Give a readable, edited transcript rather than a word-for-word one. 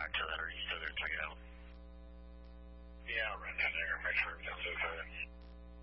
back to that, or are you still going to check it out?